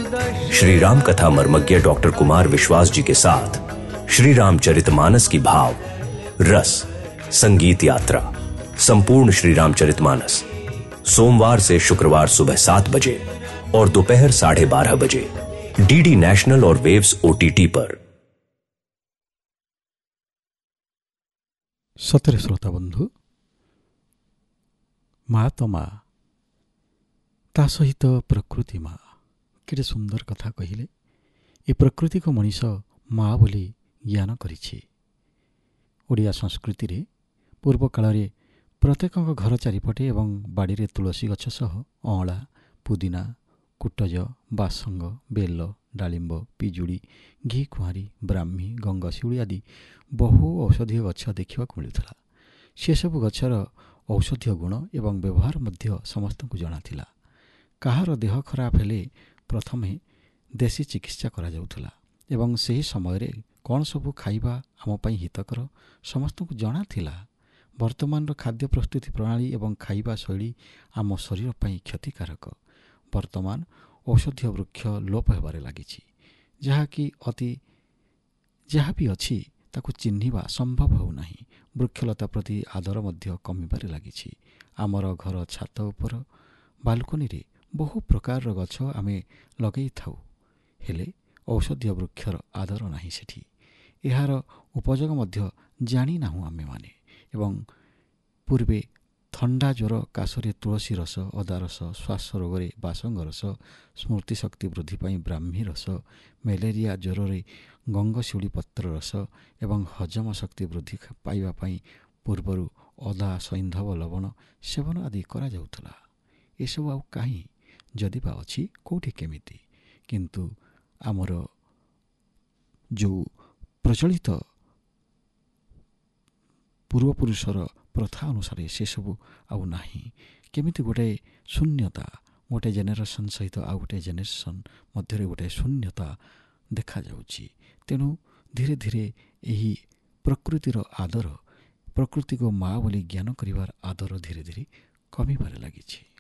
श्री राम कथा मर्मज्ञ डॉक्टर कुमार विश्वास जी के साथ श्री रामचरितमानस की भाव रस संगीत यात्रा संपूर्ण श्री रामचरितमानस सोमवार से शुक्रवार सुबह 7 बजे और दोपहर 12:30 बजे डीडी नेशनल और वेव्स ओटीटी पर। सतरे श्रोता बंधु, माँ तो माँ ता सहित प्रकृति माँ केटे सुंदर कथा कहिले। ए प्रकृति को मनीष माँ बोली ज्ञान करिछि। ओडिया संस्कृति रे पूर्व काल रे प्रत्येक घर चारिपटे एवं बाड़ी तुलसी गछ सह अँला, पुदीना, कुटज, बासंग, बेल, डालिंब, पिजुड़ी, घी कुआरी, ब्राह्मी, गंगशिउली आदि बहु औषधीय गछ देखा मिलूला। से सबु गछर औषधीय गुण एवं व्यवहार मध्य समस्त को जना थिला। काहार देह खराब हेले प्रथमे देशी चिकित्सा करा जाउथला एवं सही समय रे कौन सबु खाइबा आम पई हितकर समस्त को जना थिला। वर्तमान खाद्य प्रस्तुति प्रणाली एवं खाइबा शैली आम शरीर पई क्षतिकारक। वर्तमान औषधीय वृक्ष लोप हेबारे लागिछि, जहाँकि अति जहाँ भी अछि ताकु चिन्हिबा संभव हो नहीं। वृक्षलता प्रति आदर मध्य कमिबारे लागिछि। आमर घर छात उपर बालकोनी रे बहु प्रकार गछ आमे लगेई थाउ, हेले औषधीय वृक्षर आदर नाही सेठी। एहार उपयोग मध्य जानी नाहु आमे माने। एवं पूर्वे थंडा ज्वर काशरे तुलसी रस, अदा रस, श्वास रोगरे बासंग रस, स्मृति शक्ति वृद्धि पाई ब्राह्मी रस, मलेरिया ज्वरे गंगशिउली पत्र रस एवं हजम शक्ति वृद्धि पाइबा पाई पूर्वरु अदा, सैंधव, लवण सेवन आदि करा जाउथला। एसबु आउ काहीं जदि बा अछि कोठी केमिति, किंतु आमर जो प्रचलित पूर्वपुरुषर प्रथा अनुसार से सबु आउ नाही। केमिति गोटे शून्यता, गोटे जेनेरेशन सहित आउ गोटे जेनेरेशन मध्य गोटे शून्यता देखा जाउछि। तेणु धीरे धीरे यही प्रकृतिर आदर, प्रकृति को माँ बोली ज्ञान करिवार आदर धीरे धीरे कमिबारे लागिछि।